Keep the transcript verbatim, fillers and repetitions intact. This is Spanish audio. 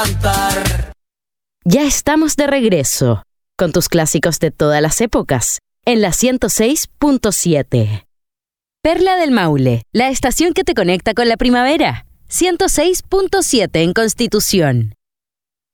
cantar. Ya estamos de regreso con tus clásicos de todas las épocas en la ciento seis punto siete. Perla del Maule, la estación que te conecta con la primavera. ciento seis punto siete en Constitución.